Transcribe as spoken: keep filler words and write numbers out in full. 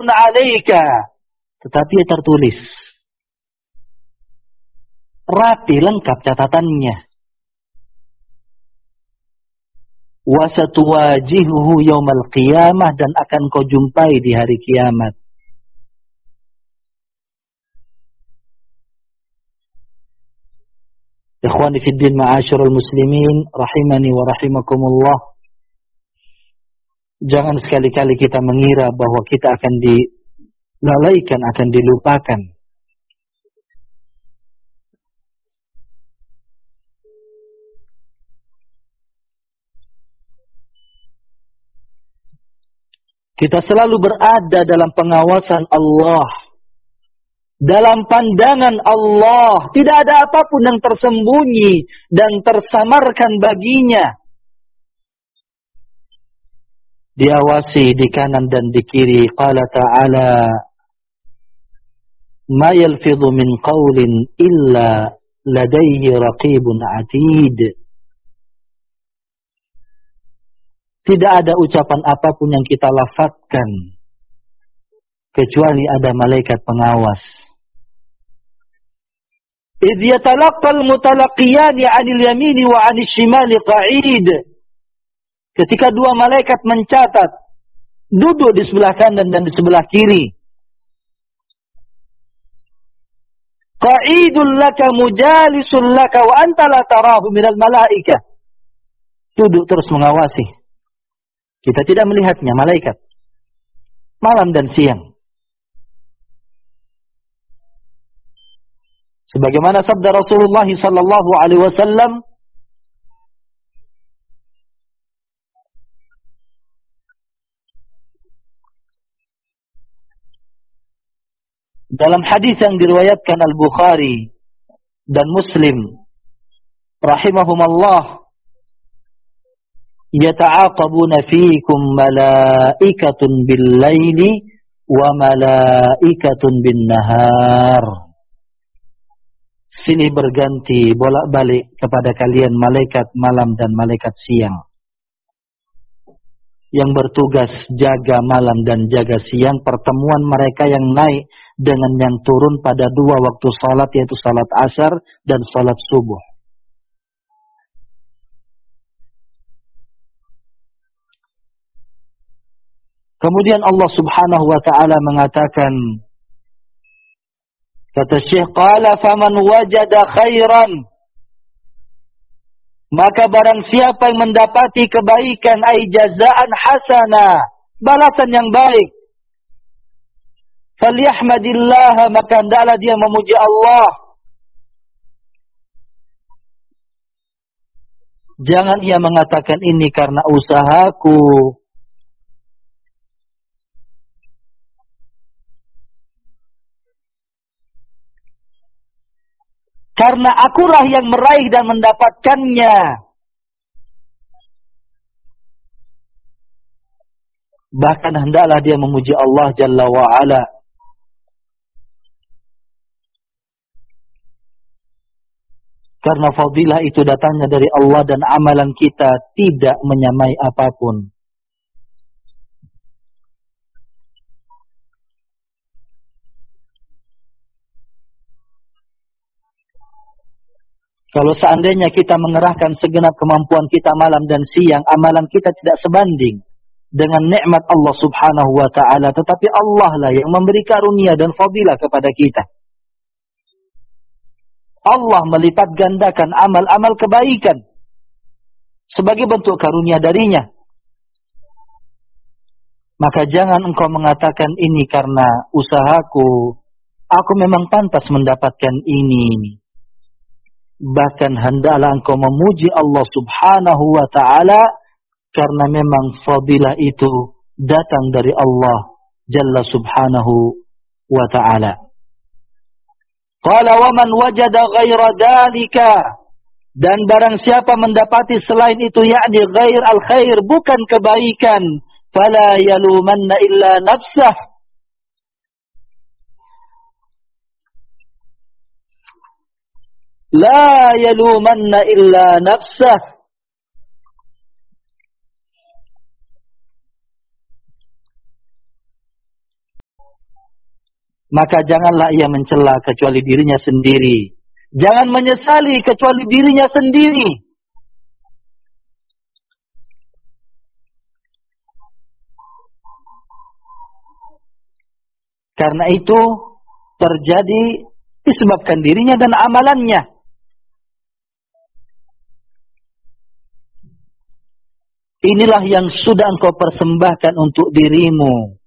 'alaika, tetapi tertulis. Rapi lengkap catatannya. Wa satuwajihuhu yaumal qiyamah, dan akan kau jumpai di hari kiamat. Ikhwani fid din, ma'asyiral muslimin rahimani wa rahimakumullah. Jangan sekali-kali kita mengira bahwa kita akan dilalaikan, akan dilupakan. Kita selalu berada dalam pengawasan Allah, dalam pandangan Allah. Tidak ada apapun yang tersembunyi dan tersamarkan baginya. Diawasi di kanan dan di kiri. Qala ta'ala, ma yalfidhu min qawlin illa ladayhi raqibun atid. Tidak ada ucapan apapun yang kita lafadzkan kecuali ada malaikat pengawas. Idh yatalaqqal mutalaqiyani 'anil yamini wa 'anil shimali qa'id. Ketika dua malaikat mencatat, duduk di sebelah kanan dan di sebelah kiri. Qa'idul laka mujalisul laka wa anta la tarahu minal malaikah. Duduk terus mengawasi. Kita tidak melihatnya, malaikat. Malam dan siang. Sebagaimana sabda Rasulullah sallallahu alaihi wasallam, dalam hadis yang diriwayatkan Al-Bukhari dan Muslim rahimahumallah, yata'aqabuna fiikum malaikatun bil-laili wa malaikatun bin-nahar. Silih berganti, bolak-balik kepada kalian malaikat malam dan malaikat siang, yang bertugas jaga malam dan jaga siang. Pertemuan mereka yang naik dengan yang turun pada dua waktu salat, yaitu salat asar dan salat subuh. Kemudian Allah subhanahu wa ta'ala mengatakan, kata Syekh, qala faman wajada khairan, maka barang siapa yang mendapati kebaikan, ay jazaan hasana, balasan yang baik, falyahmadillah, maka hendaklah dia memuji Allah. Jangan ia mengatakan ini karena usahaku, karena akulah yang meraih dan mendapatkannya. Bahkan hendaklah dia memuji Allah Jalla wa'ala. Karena fadilah itu datangnya dari Allah dan amalan kita tidak menyamai apapun. Kalau seandainya kita mengerahkan segenap kemampuan kita malam dan siang, amalan kita tidak sebanding dengan nikmat Allah subhanahu wa ta'ala. Tetapi Allah lah yang memberi karunia dan fadilah kepada kita. Allah melipat gandakan amal-amal kebaikan sebagai bentuk karunia darinya. Maka jangan engkau mengatakan ini karena usahaku, aku memang pantas mendapatkan ini. Bahkan hendaklah engkau memuji Allah subhanahu wa ta'ala, karena memang fadilah itu datang dari Allah Jalla subhanahu wa ta'ala. Qala wa man wajada ghaira dalika, dan barang siapa mendapati selain itu, yakni ghair al-khair, bukan kebaikan, fala yalumanna illa nafsah, la yalumanna illa nafsah, maka janganlah ia mencela kecuali dirinya sendiri. Jangan menyesali kecuali dirinya sendiri. Karena itu terjadi disebabkan dirinya dan amalannya. Inilah yang sudah engkau persembahkan untuk dirimu.